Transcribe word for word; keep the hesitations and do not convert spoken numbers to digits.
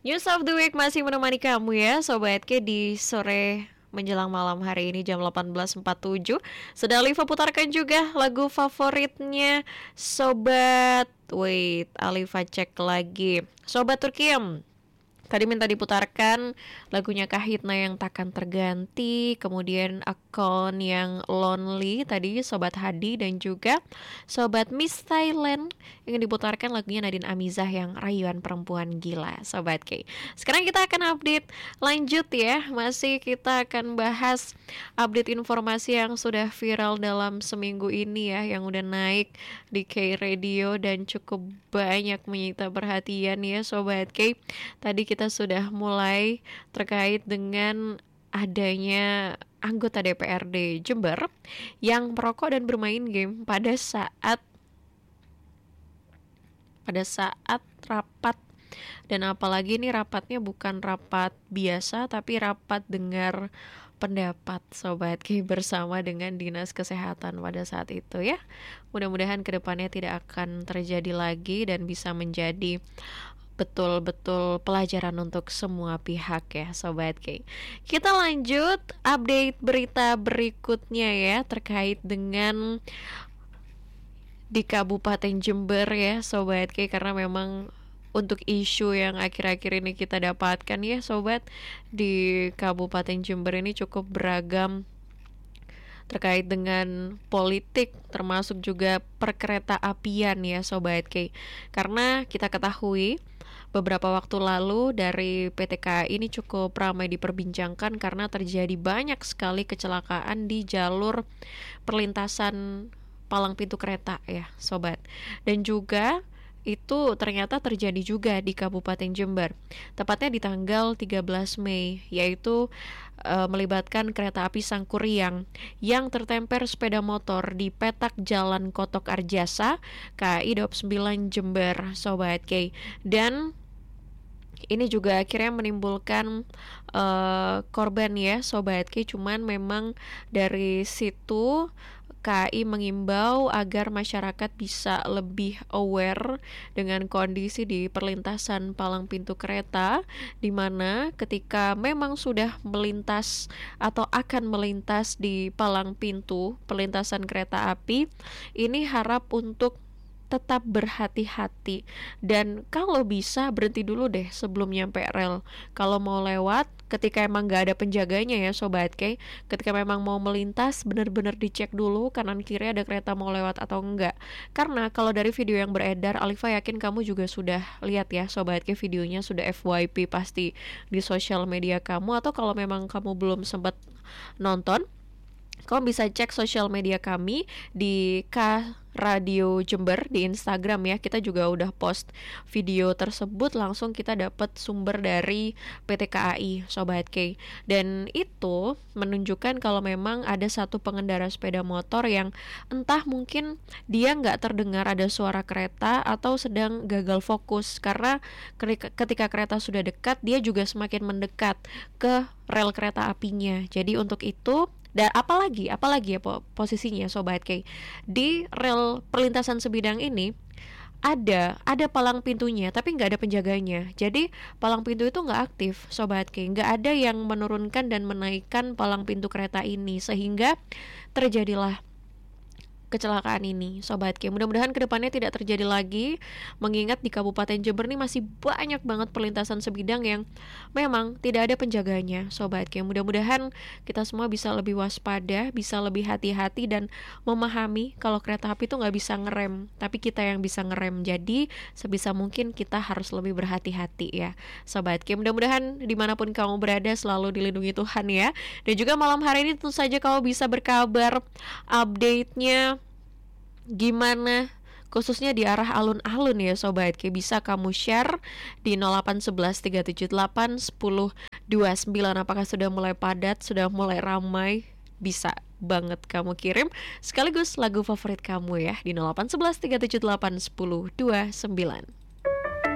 News of the Week masih menemani kamu ya Sobat K di sore menjelang malam hari ini jam delapan belas empat puluh tujuh. Sudah Alifa putarkan juga lagu favoritnya Sobat. Wait, Alifa cek lagi. Sobat Turkiem, tadi minta diputarkan lagunya Kahitna yang takkan terganti, kemudian akun yang lonely tadi Sobat Hadi, dan juga Sobat Miss Thailand ingin diputarkan lagunya Nadine Amizah yang Rayuan Perempuan Gila. Sobat K, sekarang kita akan update lanjut ya. Masih kita akan bahas update informasi yang sudah viral dalam seminggu ini ya, yang udah naik di K Radio dan cukup banyak menyita perhatian ya Sobat K. Tadi kita sudah mulai terkait dengan adanya anggota D P R D Jember yang merokok dan bermain game pada saat pada saat rapat, dan apalagi ini rapatnya bukan rapat biasa tapi rapat dengar pendapat Sobat K bersama dengan Dinas Kesehatan pada saat itu ya. Mudah-mudahan kedepannya tidak akan terjadi lagi dan bisa menjadi betul-betul pelajaran untuk semua pihak ya Sobat K. Kita lanjut update berita berikutnya ya, terkait dengan di Kabupaten Jember ya Sobat K, karena memang untuk isu yang akhir-akhir ini kita dapatkan ya Sobat, di Kabupaten Jember ini cukup beragam terkait dengan politik, termasuk juga perkereta apian ya Sobat K. Karena kita ketahui beberapa waktu lalu dari P T K A I ini cukup ramai diperbincangkan karena terjadi banyak sekali kecelakaan di jalur perlintasan palang pintu kereta ya Sobat. Dan juga itu ternyata terjadi juga di Kabupaten Jember, tepatnya di tanggal tiga belas Mei, yaitu e, melibatkan kereta api Sangkuriang yang tertemper sepeda motor di petak Jalan Kotok Arjasa, K A I Daob sembilan Jember Sobat K. Dan ini juga akhirnya menimbulkan uh, korban ya Sobat K. Cuman memang dari situ K A I mengimbau agar masyarakat bisa lebih aware dengan kondisi di perlintasan palang pintu kereta, di mana ketika memang sudah melintas atau akan melintas di palang pintu perlintasan kereta api, ini harap untuk tetap berhati-hati, dan kalau bisa berhenti dulu deh sebelum nyampe rel. Kalau mau lewat, ketika emang gak ada penjaganya ya Sobat K, ketika memang mau melintas benar-benar dicek dulu kanan kiri ada kereta mau lewat atau enggak. Karena kalau dari video yang beredar, Alifa yakin kamu juga sudah lihat ya Sobat K, videonya sudah F Y P pasti di sosial media kamu, atau kalau memang kamu belum sempat nonton, kamu bisa cek sosial media kami di K Radio Jember di Instagram ya. Kita juga udah post video tersebut, langsung kita dapat sumber dari P T K A I Sobat K. Dan itu menunjukkan kalau memang ada satu pengendara sepeda motor yang entah mungkin dia nggak terdengar ada suara kereta atau sedang gagal fokus, karena ketika kereta sudah dekat dia juga semakin mendekat ke rel kereta apinya. Jadi untuk itu, dan apalagi, apalagi ya po- posisinya Sobat K, di rel perlintasan sebidang ini ada ada palang pintunya tapi nggak ada penjaganya. Jadi palang pintu itu nggak aktif Sobat K, nggak ada yang menurunkan dan menaikkan palang pintu kereta ini, sehingga terjadilah kecelakaan ini Sobat K. Mudah-mudahan kedepannya tidak terjadi lagi, mengingat di Kabupaten Jember ini masih banyak banget perlintasan sebidang yang memang tidak ada penjaganya Sobat K. Mudah-mudahan kita semua bisa lebih waspada, bisa lebih hati-hati dan memahami kalau kereta api itu nggak bisa ngerem, tapi kita yang bisa ngerem. Jadi sebisa mungkin kita harus lebih berhati-hati ya Sobat K. Mudah-mudahan dimanapun kamu berada selalu dilindungi Tuhan ya. Dan juga malam hari ini tentu saja kamu bisa berkabar update-nya gimana, khususnya di arah alun-alun ya Sobat K. Bisa kamu share di nol delapan satu satu tiga tujuh delapan satu nol dua sembilan. Apakah sudah mulai padat, sudah mulai ramai? Bisa banget kamu kirim sekaligus lagu favorit kamu ya di nol delapan satu satu tiga tujuh delapan satu nol dua sembilan.